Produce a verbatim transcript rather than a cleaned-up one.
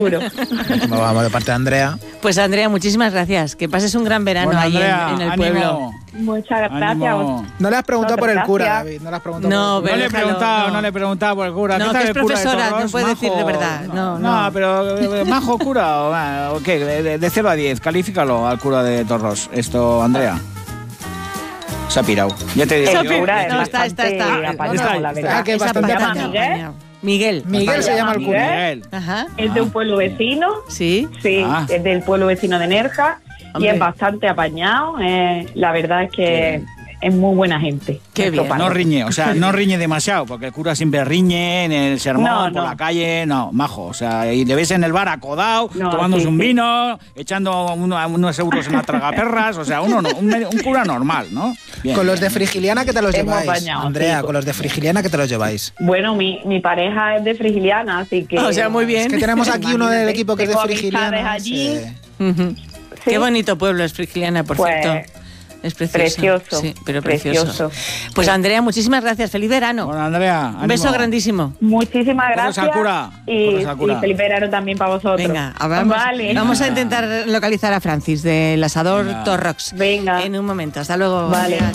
Vamos de parte de Andrea. Pues Andrea, muchísimas gracias. Que pases un gran verano Bueno, ahí Andrea, en, en el ánimo. pueblo. Muchas gracias. Ánimo. No le has preguntado por el Gracias. cura, David. No le has preguntado No, por el No cura. le he déjalo, preguntado, no. no. le he preguntado por el cura. No, ¿Qué tal que el es cura de profesora, Torros? no puede decir de verdad. No, no. No, pero eh, majo cura o, o qué, de, de cero a diez, califícalo al cura de Torros. Esto, Andrea. Se ha pirado. Ya te digo El yo. cura es No, está, está, está. bastante Ah, apañado, está ahí, la está. verdad. Ah, que es Esa bastante patata apañado. está apañado. Miguel. Miguel se llama el cura. Miguel. Ajá. Es de un pueblo vecino, Sí. sí, Ah. es del pueblo vecino de Nerja Hombre. y es bastante apañado. eh, la verdad es que es muy buena gente. Qué nuestro bien. párroco. No riñe, o sea, no riñe demasiado, porque el cura siempre riñe en el sermón, No, por no. la calle, no, majo. O sea, y le ves en el bar acodado, No, tomándose sí, un sí. vino, echando uno- unos euros en la tragaperras, o sea, uno no, un, un cura normal, ¿no? Bien, Con los de bien. Frigiliana, ¿qué te los Hemos lleváis? apañado, Andrea, sí. con los de Frigiliana, ¿qué te los lleváis? Bueno, mi, mi pareja es de Frigiliana, así que... O sea, muy bien. Es que tenemos aquí uno del Imagínate, equipo que es de tengo Frigiliana. amistades allí. sí. Ujú. Sí. Qué bonito pueblo es Frigiliana, por Pues, cierto. Es precioso. precioso, Sí, pero precioso. precioso. Pues Andrea, muchísimas gracias. Feliz verano. Bueno, Andrea, Un beso ánimo. grandísimo. Muchísimas Corres gracias. al cura, Y, corres al cura. y feliz verano también para vosotros. Venga, vamos, Vale. vamos a intentar localizar a Francis del asador Venga. Torrox. Venga. En un momento. Hasta luego. Vale. Andrea.